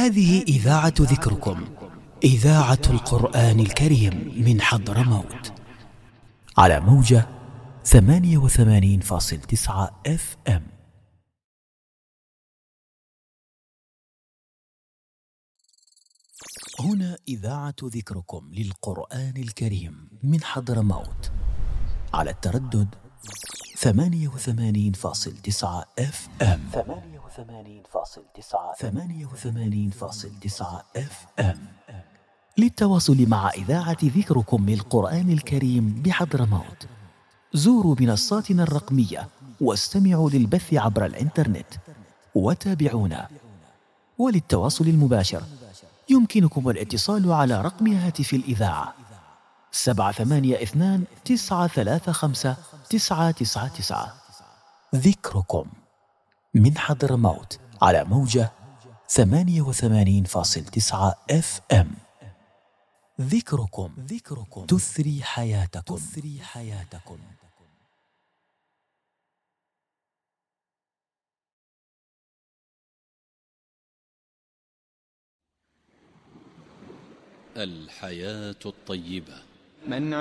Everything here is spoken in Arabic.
هذه إذاعة ذكركم، إذاعة القرآن الكريم من حضرموت، على موجة 88.9 FM. هنا إذاعة ذكركم للقرآن الكريم من حضرموت، على التردد 88.9 FM. 88.9 FM. للتواصل مع إذاعة ذكركم للقرآن الكريم بحضرموت، زوروا منصاتنا الرقمية واستمعوا للبث عبر الإنترنت وتابعونا. وللتواصل المباشر يمكنكم الاتصال على رقم هاتف الإذاعة 782-935-999. ذكركم من حضرموت على موجة 88.9 FM. ذكركم تثري حياتكم. الحياة الطيبة.